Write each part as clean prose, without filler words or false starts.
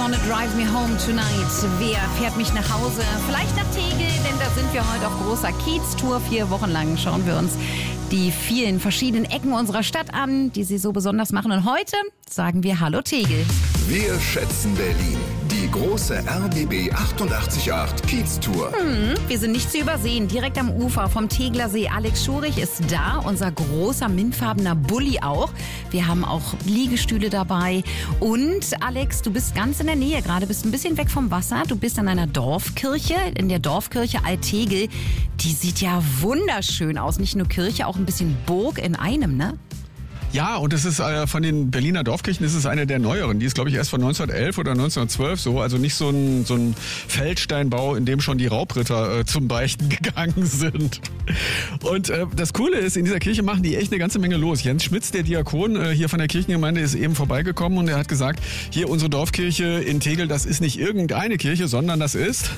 Gonna Drive Me Home Tonight. Wer fährt mich nach Hause? Vielleicht nach Tegel, denn da sind wir heute auf großer Kiez-Tour. 4 Wochen lang schauen wir uns die vielen verschiedenen Ecken unserer Stadt an, die sie so besonders machen. Und heute sagen wir Hallo Tegel. Wir schätzen Berlin. Die große RBB 888 Kiez-Tour. Wir sind nicht zu übersehen. Direkt am Ufer vom Tegler See. Alex Schurich ist da, unser großer mintfarbener Bulli auch. Wir haben auch Liegestühle dabei. Und Alex, du bist ganz in der Nähe gerade, bist ein bisschen weg vom Wasser. Du bist an einer Dorfkirche, in der Dorfkirche Alt-Tegel. Die sieht ja wunderschön aus. Nicht nur Kirche, auch ein bisschen Burg in einem, ne? Ja, und es ist von den Berliner Dorfkirchen ist es eine der neueren. Die ist, glaube ich, erst von 1911 oder 1912 so. Also nicht so ein Feldsteinbau, in dem schon die Raubritter zum Beichten gegangen sind. Und das Coole ist, in dieser Kirche machen die echt eine ganze Menge los. Jens Schmitz, der Diakon hier von der Kirchengemeinde, ist eben vorbeigekommen und er hat gesagt, hier unsere Dorfkirche in Tegel, das ist nicht irgendeine Kirche, sondern das ist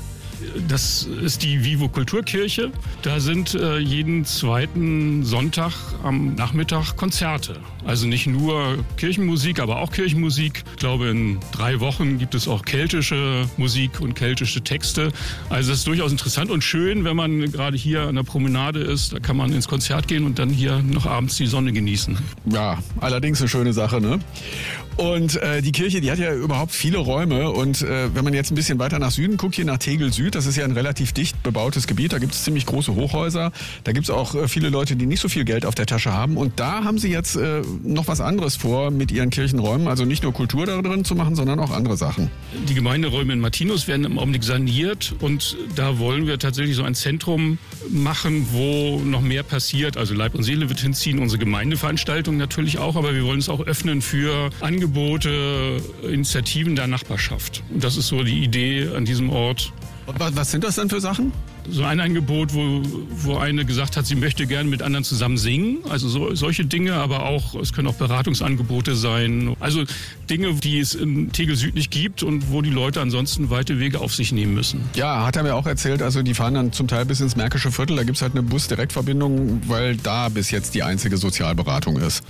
die Vivo Kulturkirche. Da sind jeden zweiten Sonntag am Nachmittag Konzerte. Also nicht nur Kirchenmusik, aber auch Kirchenmusik. Ich glaube, in 3 Wochen gibt es auch keltische Musik und keltische Texte. Also es ist durchaus interessant und schön, wenn man gerade hier an der Promenade ist. Da kann man ins Konzert gehen und dann hier noch abends die Sonne genießen. Ja, allerdings eine schöne Sache, ne? Und die Kirche, die hat ja überhaupt viele Räume. Und wenn man jetzt ein bisschen weiter nach Süden guckt, hier nach Tegel Süd, das ist ja ein relativ dicht bebautes Gebiet. Da gibt es ziemlich große Hochhäuser. Da gibt es auch viele Leute, die nicht so viel Geld auf der Tasche haben. Und da haben sie jetzt noch was anderes vor mit ihren Kirchenräumen. Also nicht nur Kultur da drin zu machen, sondern auch andere Sachen. Die Gemeinderäume in Martinus werden im Augenblick saniert. Und da wollen wir tatsächlich so ein Zentrum machen, wo noch mehr passiert. Also Leib und Seele wird hinziehen, unsere Gemeindeveranstaltung natürlich auch. Aber wir wollen es auch öffnen für Angebote, Initiativen der Nachbarschaft. Und das ist so die Idee an diesem Ort. Was sind das denn für Sachen? So ein Angebot, wo eine gesagt hat, sie möchte gerne mit anderen zusammen singen. Also solche Dinge, aber auch, es können auch Beratungsangebote sein. Also Dinge, die es in Tegel Süd nicht gibt und wo die Leute ansonsten weite Wege auf sich nehmen müssen. Ja, hat er mir auch erzählt, also die fahren dann zum Teil bis ins Märkische Viertel. Da gibt es halt eine Bus-Direktverbindung, weil da bis jetzt die einzige Sozialberatung ist.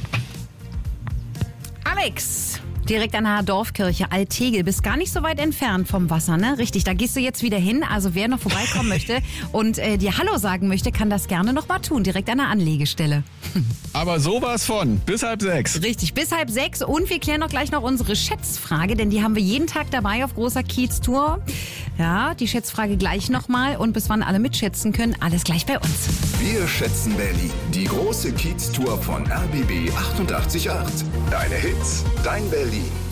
Alex, direkt an der Dorfkirche Alt-Tegel, bist gar nicht so weit entfernt vom Wasser, ne? Richtig, da gehst du jetzt wieder hin. Also wer noch vorbeikommen möchte und dir Hallo sagen möchte, kann das gerne noch mal tun, direkt an der Anlegestelle. Aber sowas von, bis 5:30. Richtig, bis 5:30 und wir klären auch gleich noch unsere Schätzfrage, denn die haben wir jeden Tag dabei auf großer Kiez-Tour. Ja, die Schätzfrage gleich nochmal und bis wann alle mitschätzen können, alles gleich bei uns. Wir schätzen Berlin. Die große Kiez-Tour von RBB 888. Deine Hits, dein Berlin.